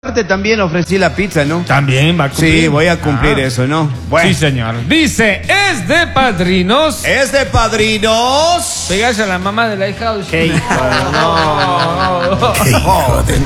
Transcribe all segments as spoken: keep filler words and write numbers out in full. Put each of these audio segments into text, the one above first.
También ofrecí la pizza, ¿no? También va a cumplir. Sí, voy a cumplir ah. eso, ¿no? Bueno. Sí, señor. Dice, es de padrinos. Es de padrinos. Pegarse a la mamá de la hija. ¿Qué hijo? No, no, no. ¿Qué hijo de...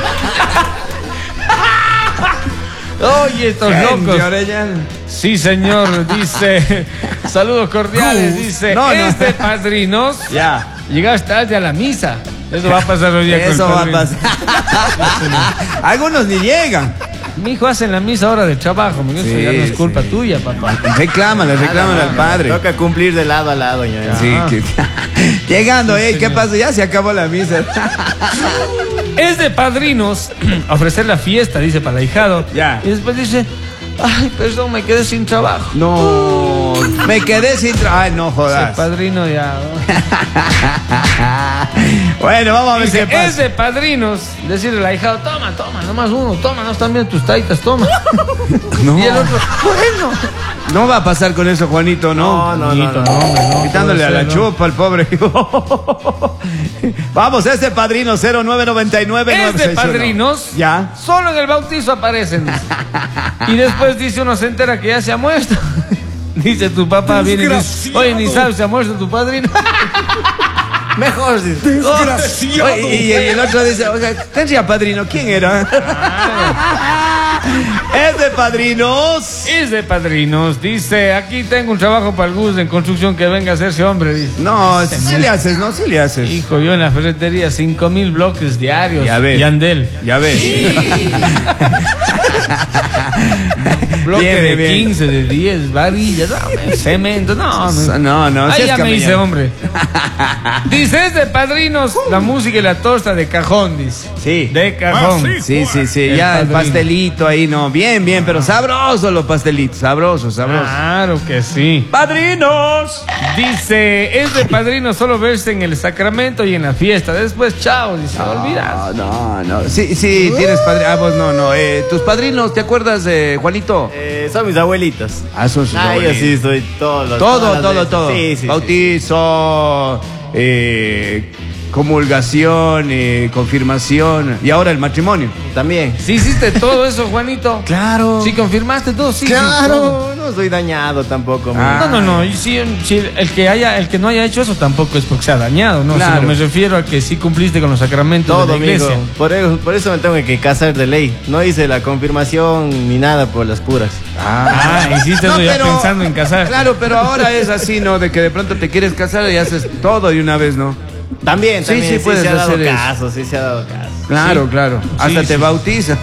Oye, estos locos. Sí, señor. Dice, saludos cordiales. Dice, no, no. es de padrinos. Ya. Llegaste tarde a la misa. Eso va a pasar hoy día. Eso va a pasar. Algunos ni llegan. Mi hijo hace en la misa hora de trabajo. Eso sí, ya no es culpa sí. tuya, papá. Reclámale, reclámale al padre. Toca cumplir de lado a lado, ñoño. Sí, que... Llegando, ¿eh? ¿Qué pasa? Ya se acabó la misa. Es de padrinos ofrecer la fiesta, dice, para el ahijado. Ya. Y después dice, ay, perdón, me quedé sin trabajo. No, me quedé sin trabajo. Ay, no jodas. Ese padrino ya. Bueno, vamos a ver dice, qué pasa. Es de padrinos decirle al ahijado, toma, toma, nomás uno, toma, no están bien tus taitas, toma. No. Y el otro, bueno. No va a pasar con eso, Juanito, ¿no? No, no, no. no, no, no, no quitándole a la ser, chupa al pobre. Vamos, es de padrino cero nueve nueve nueve. Es de padrinos. Ya. Solo en el bautizo aparecen. Y después dice, uno se entera que ya se ha muerto. Dice tu papá, viene y dice, oye, ni sabes, se ha muerto tu padrino. Mejor dice. Desgraciado. Oh, y, y el otro dice, oiga, tendría padrino, ¿quién era? Es de padrinos. Es de padrinos. Dice, aquí tengo un trabajo para el bus en construcción, que venga a hacerse hombre. Dice. No, sí, sí le haces, no, sí le haces. Hijo, yo en la ferretería, cinco mil bloques diarios. Ya ves. Yandel. Ya ves. Bloque bien, de bien. quince, de diez, varillas, no, cemento, no, no. No, no, ahí ya me dice, hombre. Dice, es de padrinos la música y la tosta de cajón, dice. Sí. De cajón. Ah, sí, sí, sí, sí. El ya padrino. El pastelito ahí, no. Bien, bien, pero sabroso los pastelitos, sabroso, sabroso. Claro que sí. ¡Padrinos! Dice, es de padrinos solo verse en el sacramento y en la fiesta. Después, chao, dice, no, olvidas. No, no, sí, sí, uh. tienes padrinos. Ah, vos no, no. Eh, tus padrinos, ¿te acuerdas, eh, Juanito? Eh, son mis abuelitos. Ah, son sus ah, abuelitos. Yo sí soy todo. Todo, todo, todo. Sí, sí. Bautizo, sí. Eh, comulgación, eh, confirmación y ahora el matrimonio. También. ¿Sí hiciste todo eso, Juanito? Claro. ¿Sí confirmaste todo? Sí. Claro. Sí, todo. No soy dañado tampoco. Ah. No, no, no. Sí, sí, el que haya, el que no haya hecho eso tampoco es porque se ha dañado, ¿no? Claro. Sino me refiero a que sí cumpliste con los sacramentos todo, de la iglesia. Amigo. Por eso, por eso me tengo que casar de ley. No hice la confirmación ni nada por las puras. Ah, ah hiciste eso no, ya pero, pensando en casar. Claro, pero ahora es así, ¿no? De que de pronto te quieres casar y haces todo de una vez, ¿no? También, sí, también, sí, sí, puedes se ha dado hacer caso, sí se ha dado caso. Claro, sí. claro. Hasta sí, te sí. bautiza.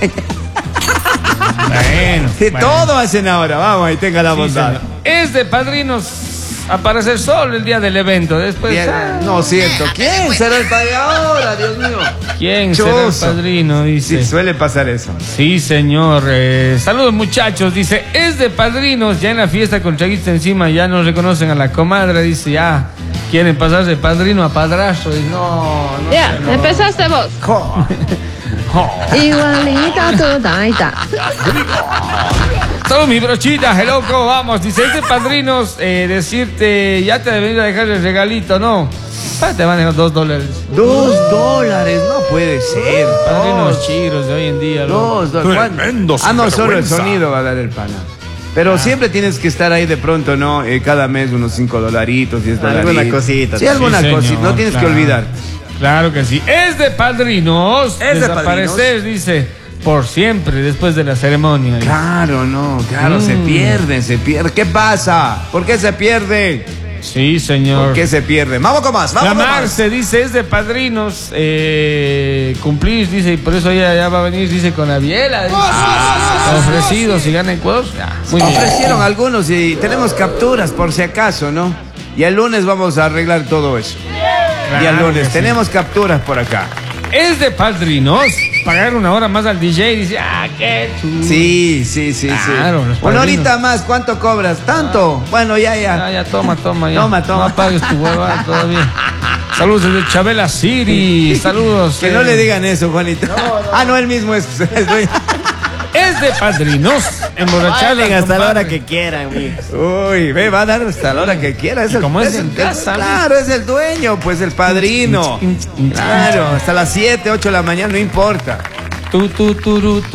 Bueno, sí, bueno. Todo hacen ahora, vamos, ahí tenga la sí, bondad. Señor. Es de padrinos aparecer solo el día del evento. Después. Ah, no, cierto. ¿Quién será el padre ahora, Dios mío? ¿Quién Choso. será el padrino? Dice. Sí, suele pasar eso. Sí, señor. Eh, saludos, muchachos. Dice, es de padrinos. Ya en la fiesta con traguito encima ya no reconocen a la comadre. Dice, ya quieren pasarse de padrino a padrastro. Y no, no. Ya, sé, no. empezaste vos. Jo. Jo. Igualita tu taita. Salud, mi brochita, hello, ¿cómo vamos? Dice, es de padrinos eh, decirte, ya te deben a dejar el regalito, ¿no? Ah, te van a dejar dos dólares. Dos dólares, no puede ser. Padrinos dos. Chiros de hoy en día. Dos dólares. Ah, no, solo el sonido va a dar el pana. Pero ah. siempre tienes que estar ahí de pronto, ¿no? Eh, cada mes unos cinco dolaritos, diez dolaritos. Alguna cosita. Sí, alguna sí, cosita, no tienes claro. que olvidar. Claro que sí. Es de padrinos. Es desaparecer, de padrinos. Dice, por siempre después de la ceremonia. Claro, no, claro, mm. se pierde, se pierde. ¿Qué pasa? ¿Por qué se pierde? Sí, señor. ¿Por qué se pierde? Vamos con más, vamos la con Marce más. dice, es de padrinos eh, cumplir, dice, y por eso ella ya va a venir, dice, con la biela. Dice, ah, ofrecido, si gana Ecuador. Ya, muy bien. Ofrecieron algunos y tenemos capturas por si acaso, ¿no? Y el lunes vamos a arreglar todo eso. Claro, y el lunes sí. tenemos capturas por acá. Es de padrinos pagar una hora más al D J y dice, ah, qué chulo. Sí, sí, sí, claro, sí. Una horita más, ¿cuánto cobras? ¿Tanto? Ah. Bueno, ya, ya. Ya, ya, toma, toma, ya. Toma, toma. No apagues tu hueva todavía. Saludos desde Chabela City. Saludos. Que eh. no le digan eso, Juanito. No, no. Ah, no, él mismo es. Es de padrinos emborracharla hasta la hora que quieran, amigos. Uy, ve, va a dar hasta la hora que quiera. Es el, como es, es en el, casa, claro, es el dueño, pues el padrino. Claro, hasta las siete, ocho de la mañana, no importa. Tu, tu, turu, tu.